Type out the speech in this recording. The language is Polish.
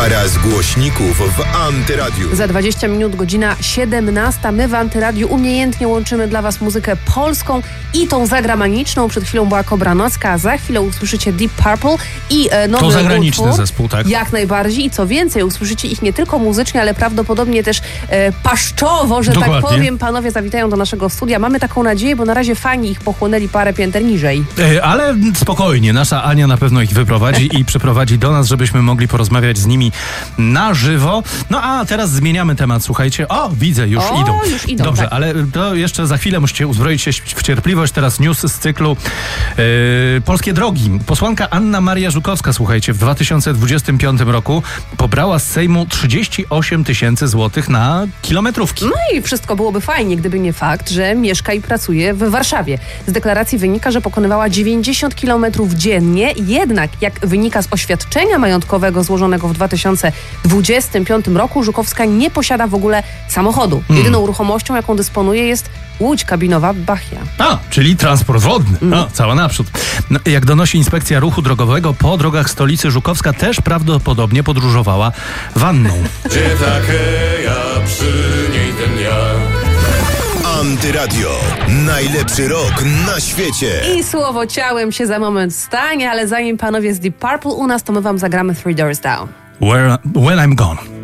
Para z głośników w Antyradiu. Za 20 minut godzina 17. My w Antyradiu umiejętnie łączymy dla Was muzykę polską i tą zagraniczną. Przed chwilą była Kobra Nocka, za chwilę usłyszycie Deep Purple i nowy to zagraniczny utwór. Zespół, tak? Jak najbardziej. I co więcej, usłyszycie ich nie tylko muzycznie, ale prawdopodobnie też paszczowo, że Dokładnie. tak powiem. Panowie zawitają do naszego studia. Mamy taką nadzieję, bo na razie fani ich pochłonęli parę pięter niżej. Ale spokojnie, nasza Ania na pewno ich wyprowadzi i przyprowadzi do nas, żebyśmy mogli porozmawiać z nimi na żywo. No a teraz zmieniamy temat, słuchajcie. O, widzę, już idą. Dobrze, tak. ale to jeszcze za chwilę musicie uzbroić się w cierpliwość. Teraz news z cyklu Polskie Drogi. Posłanka Anna Maria Żukowska, słuchajcie, w 2025 roku pobrała z Sejmu 38 000 złotych na kilometrówki. No i wszystko byłoby fajnie, gdyby nie fakt, że mieszka i pracuje w Warszawie. Z deklaracji wynika, że pokonywała 90 km dziennie, jednak jak wynika z oświadczenia majątkowego złożonego w 2025 roku, Żukowska nie posiada w ogóle samochodu. Jedyną ruchomością, jaką dysponuje, jest łódź kabinowa Bachia. A, czyli transport wodny. No, cała naprzód. No, jak donosi Inspekcja Ruchu Drogowego, po drogach stolicy Żukowska też prawdopodobnie podróżowała wanną. Gdzie takie ja przy niej ten ja. Antyradio. Najlepszy rok na świecie. I słowo ciałem się za moment stanie, ale zanim panowie z Deep Purple u nas, to my wam zagramy Three Doors Down. When I'm Gone.